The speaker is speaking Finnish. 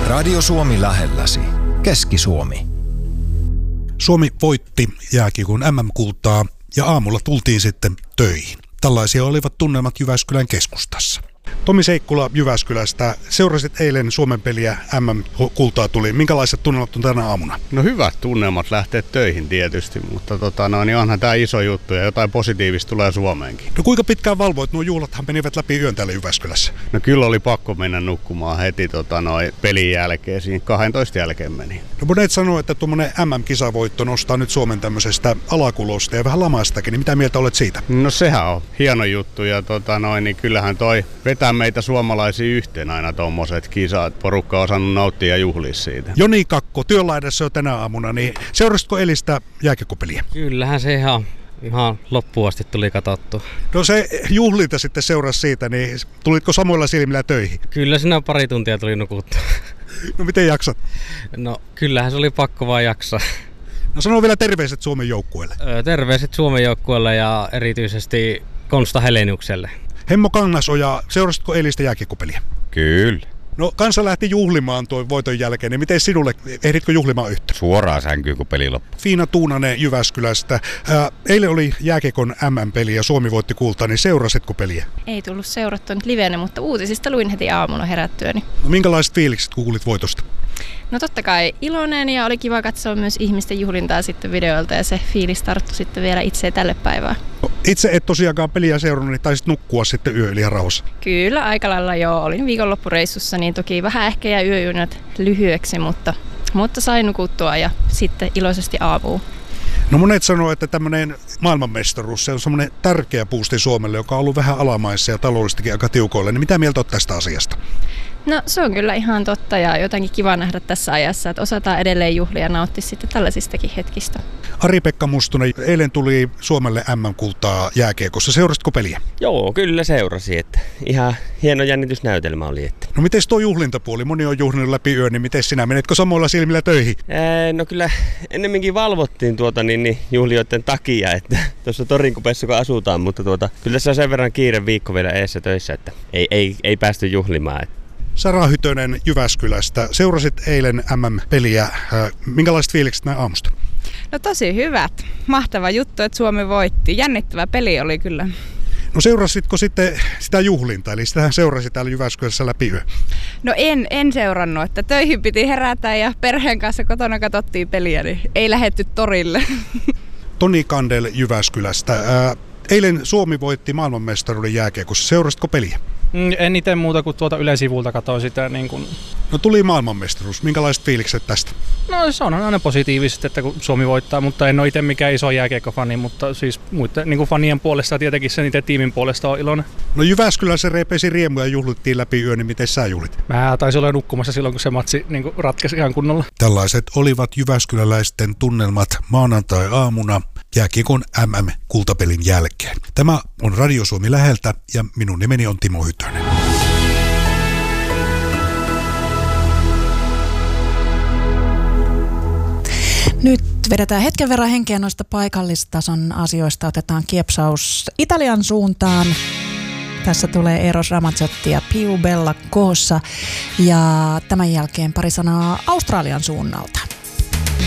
Radio Suomi lähelläsi. Keski-Suomi. Suomi voitti jääkiekon MM-kultaa ja aamulla tultiin sitten töihin. Tällaisia olivat tunnelmat Jyväskylän keskustassa. Tomi Seikkula Jyväskylästä. Seurasit eilen Suomen peliä, MM-kultaa tuli. Minkälaiset tunnelmat on tänä aamuna? No hyvät tunnelmat lähtee töihin tietysti, mutta niin onhan tämä iso juttu ja jotain positiivista tulee Suomeenkin. No kuinka pitkään valvoit? Nuo juhlathan menivät läpi yön täällä Jyväskylässä. No kyllä oli pakko mennä nukkumaan heti pelin jälkeen, siinä 12 jälkeen meni. No monet sanoo, että tuommoinen MM-kisavoitto nostaa nyt Suomen tämmöisestä alakulosta ja vähän lamastakin, niin mitä mieltä olet siitä? No sehän on hieno juttu ja niin kyllähän toi vetää meitä suomalaisia yhteen aina tommoset kisat. Porukka on osannut nauttia ja juhlia siitä. Joni Kakko, työlaidassa jo tänä aamuna, niin seurasitko Elistä jääkiekkopeliä? Kyllähän se ihan loppuun asti tuli katsottua. No se juhlinta sitten seurasi siitä, niin tulitko samoilla silmillä töihin? Kyllä siinä pari tuntia tuli nukuttua. No miten jaksat? No kyllähän se oli pakko vaan jaksaa. No sano vielä terveiset Suomen joukkueelle. Terveiset Suomen joukkueelle ja erityisesti Konsta Heleniukselle. Hemmo Kangasoja, seurasitko eilistä jääkiekkopeliä? Kyllä. No kansa lähti juhlimaan tuon voiton jälkeen, niin miten sinulle, ehditkö juhlimaan yhtä? Suoraan sänkyyn, kun peli loppui. Fiina Tuunanen Jyväskylästä. Eilen oli jääkiekon MM-peli ja Suomi voitti kultaa, niin seurasitko peliä? Ei tullut seurattua nyt livenä, mutta uutisista luin heti aamulla herättyäni. No, minkälaiset fiilikset, kun kuulit voitosta? No totta kai iloinen ja oli kiva katsoa myös ihmisten juhlintaa sitten videoilta ja se fiilis tarttui sitten vielä itse tälle päivään. No, itse et tosiaankaan peliä seurannut, niin taisit nukkua sitten yö ihan rauhassa. Kyllä, aika lailla joo. Olin viikonloppureissussa, niin toki vähän ehkä jäi yöjunat lyhyeksi, mutta sain nukuttua ja sitten iloisesti aamuun. No monet sanoo, että tämmöinen maailmanmestaruus, se on semmoinen tärkeä boosti Suomelle, joka on ollut vähän alamaissa ja taloudellisestikin aika tiukoilla. Niin mitä mieltä olet tästä asiasta? No se on kyllä ihan totta ja jotenkin kiva nähdä tässä ajassa, että osataan edelleen juhlia ja nauttia sitten tällaisistakin hetkistä. Ari-Pekka Mustonen, eilen tuli Suomelle MM-kultaa jääkiekossa. Seurasitko peliä? Joo, kyllä seurasi. Että ihan hieno jännitysnäytelmä oli. Että. No miten tuo juhlintapuoli? Moni on juhlinut läpi yön, niin miten sinä? Menetkö samoilla silmillä töihin? No kyllä ennemminkin valvottiin juhlijoiden takia, että tuossa Torinkupessa kun asutaan, mutta kyllä tässä on sen verran kiire viikko vielä eessä töissä, että ei päästy juhlimaan. Että. Sara Hytönen Jyväskylästä. Seurasit eilen MM-peliä. Minkälaiset fiilikset näin aamusta? No tosi hyvät. Mahtava juttu, että Suomi voitti. Jännittävä peli oli kyllä. No seurasitko sitten sitä juhlintaa, eli sitähän seurasi täällä Jyväskylässä läpi yö? No en seurannut, että töihin piti herätä ja perheen kanssa kotona katsottiin peliä, niin ei lähdetty torille. Toni Kandel Jyväskylästä. Eilen Suomi voitti maailmanmestaruuden jääkiekossa. Seurasitko peliä? En itse muuta kuin Yle-sivulta katsoin sitä. No tuli maailmanmestaruus. Minkälaiset fiilikset tästä? No se on aina positiivisesti, että kun Suomi voittaa, mutta en ole itse mikään iso jääkiekkofani, mutta siis muiden fanien puolesta tietenkin sen itse tiimin puolesta on iloinen. No Jyväskylässä reipesi riemu ja juhlittiin läpi yön, niin miten sä juhlit? Mä taisin olla nukkumassa silloin, kun se matsi ratkesi ihan kunnolla. Tällaiset olivat jyväskyläläisten tunnelmat maanantai-aamuna jääkiekon MM-kultapelin jälkeen. Tämä on Radio Suomi läheltä ja minun nimeni on Timo Hytönen. Nyt vedetään hetken verran henkeä noista paikallistason asioista. Otetaan kiepsaus Italian suuntaan. Tässä tulee Eros Ramazzotti ja Piu Bella koossa. Ja tämän jälkeen pari sanaa Australian suunnalta.